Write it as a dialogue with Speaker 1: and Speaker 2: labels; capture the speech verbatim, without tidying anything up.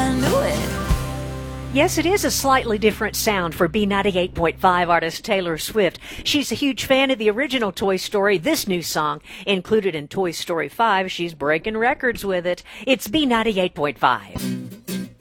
Speaker 1: I knew it.
Speaker 2: Yes, it is a slightly different sound for B ninety-eight point five artist Taylor Swift. She's a huge fan of the original Toy Story. This new song, included in Toy Story five, she's breaking records with it. It's B ninety-eight point five.